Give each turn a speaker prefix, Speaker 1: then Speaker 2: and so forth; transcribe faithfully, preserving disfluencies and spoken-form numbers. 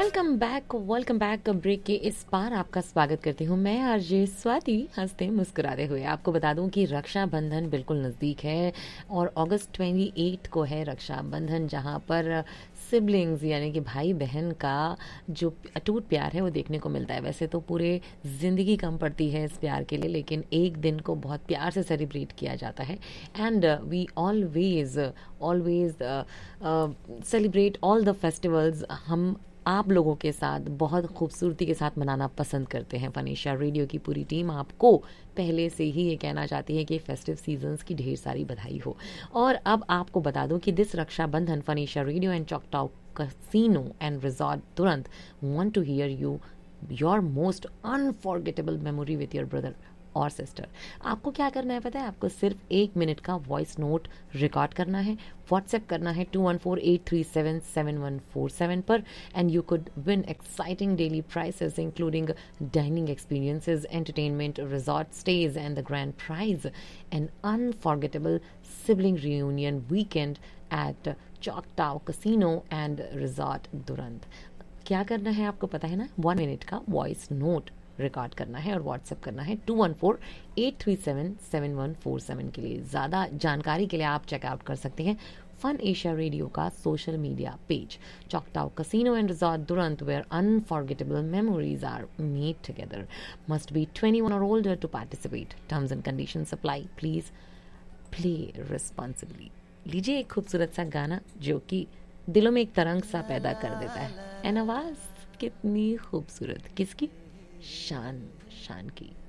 Speaker 1: Welcome back welcome back break के इस पार आपका स्वागत करती हूँ मैं आरजे स्वाति हंसते मुस्कुराते हुए। आपको बता दूं कि रक्षाबंधन बिल्कुल नज़दीक है और अगस्त अट्ठाईस को है रक्षाबंधन, जहाँ पर सिबलिंग्स यानी कि भाई बहन का जो अटूट प्यार है वो देखने को मिलता है। वैसे तो पूरे ज़िंदगी कम पड़ती है इस प्यार के लिए, लेकिन एक दिन को बहुत प्यार से सेलिब्रेट किया जाता है। And we always always celebrate all the festivals. हम आप लोगों के साथ बहुत खूबसूरती के साथ मनाना पसंद करते हैं। फनीशा रेडियो की पूरी टीम आपको पहले से ही ये कहना चाहती है कि फेस्टिव सीजन्स की ढेर सारी बधाई हो। और अब आपको बता दूं कि this Rakshabandhan फनीशा radio and चॉकटाऊ casino and resort तुरंत want to here you your most unforgettable memory with your brother और सिस्टर। आपको क्या करना है पता है? आपको सिर्फ एक मिनट का वॉइस नोट रिकॉर्ड करना है, व्हाट्सएप करना है to one four eight three seven seven one four seven पर, and you could win exciting daily prices including dining experiences, entertainment, resort stage and the grand prize N unforgettable sibling reunion weekend at चॉकटाऊ casino and resort तुरंत। क्या करना है आपको पता है ना? One minute का वॉइस नोट रिकॉर्ड करना है और व्हाट्सएप करना है to one four eight three seven seven one four seven के लिए। ज़्यादा जानकारी के लिए आप चेकआउट कर सकते हैं फन एशिया रेडियो का social media page चॉकटाऊ casino and resort दुरंत, where unforgettable memories are made together. Must be twenty one और older to participate. Terms and condition apply. Please play responsibly. लीजिए एक खूबसूरत सा गाना जो कि दिलों में एक तरंग सा पैदा कर देता है। एन आवाज कितनी खूबसूरत, किसकी? शान शान की।